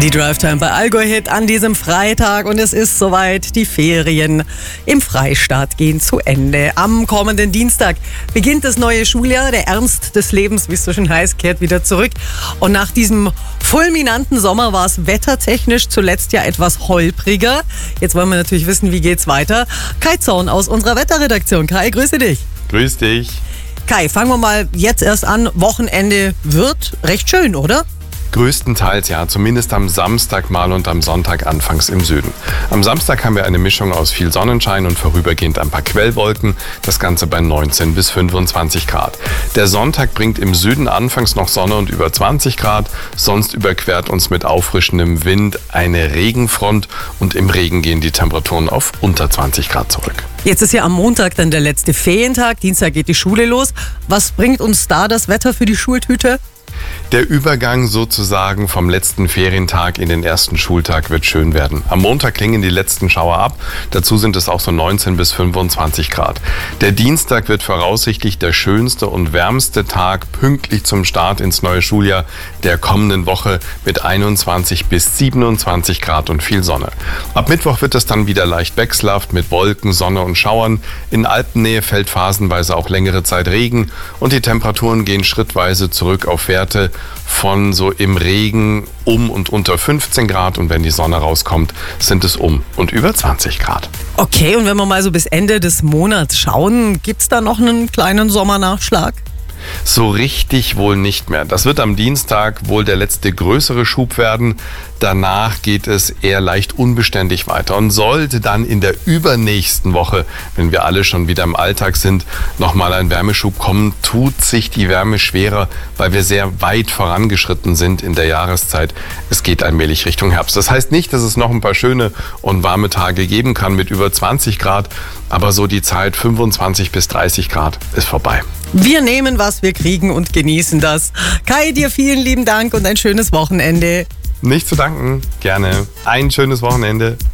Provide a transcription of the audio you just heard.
Die Drive-Time bei Allgäu-Hit an diesem Freitag und es ist soweit, die Ferien im Freistaat gehen zu Ende. Am kommenden Dienstag beginnt das neue Schuljahr, der Ernst des Lebens, wie es so schön heißt, kehrt wieder zurück. Und nach diesem fulminanten Sommer war es wettertechnisch zuletzt ja etwas holpriger. Jetzt wollen wir natürlich wissen, wie geht's weiter. Kai Zorn aus unserer Wetterredaktion. Kai, grüße dich. Grüß dich. Kai, fangen wir mal jetzt erst an. Wochenende wird recht schön, oder? Größtenteils ja, zumindest am Samstag mal und am Sonntag anfangs im Süden. Am Samstag haben wir eine Mischung aus viel Sonnenschein und vorübergehend ein paar Quellwolken, das Ganze bei 19 bis 25 Grad. Der Sonntag bringt im Süden anfangs noch Sonne und über 20 Grad, sonst überquert uns mit auffrischendem Wind eine Regenfront und im Regen gehen die Temperaturen auf unter 20 Grad zurück. Jetzt ist ja am Montag dann der letzte Ferientag, Dienstag geht die Schule los. Was bringt uns da das Wetter für die Schultüte? Der Übergang sozusagen vom letzten Ferientag in den ersten Schultag wird schön werden. Am Montag klingen die letzten Schauer ab. Dazu sind es auch so 19 bis 25 Grad. Der Dienstag wird voraussichtlich der schönste und wärmste Tag pünktlich zum Start ins neue Schuljahr der kommenden Woche mit 21 bis 27 Grad und viel Sonne. Ab Mittwoch wird es dann wieder leicht wechselhaft mit Wolken, Sonne und Schauern. In Alpennähe fällt phasenweise auch längere Zeit Regen und die Temperaturen gehen schrittweise zurück auf Werte von so im Regen um und unter 15 Grad und wenn die Sonne rauskommt, sind es um und über 20 Grad. Okay, und wenn wir mal so bis Ende des Monats schauen, gibt's da noch einen kleinen Sommernachschlag? So richtig wohl nicht mehr. Das wird am Dienstag wohl der letzte größere Schub werden. Danach geht es eher leicht unbeständig weiter und sollte dann in der übernächsten Woche, wenn wir alle schon wieder im Alltag sind, nochmal ein Wärmeschub kommen, tut sich die Wärme schwerer, weil wir sehr weit vorangeschritten sind in der Jahreszeit. Es geht allmählich Richtung Herbst. Das heißt nicht, dass es noch ein paar schöne und warme Tage geben kann mit über 20 Grad, aber so die Zeit 25 bis 30 Grad ist vorbei. Wir nehmen, was wir kriegen und genießen das. Kai, dir vielen lieben Dank und ein schönes Wochenende. Nicht zu danken, gerne. Ein schönes Wochenende.